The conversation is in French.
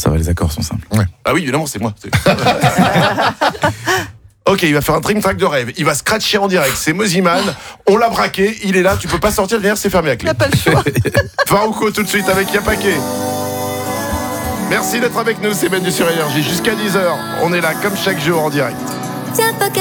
Ça va, les accords sont simples. Ouais. Ah oui, évidemment, c'est moi. Ok, il va faire un dream track de rêve. Il va scratcher en direct. C'est Moziman. On l'a braqué. Il est là. Tu peux pas sortir. Derrière, c'est fermé à Il clé. n'a pas le choix. Farouko tout de suite avec Yapaké. Merci d'être avec nous. C'est Ben du sur Énergie. Jusqu'à 10h. On est là comme chaque jour en direct.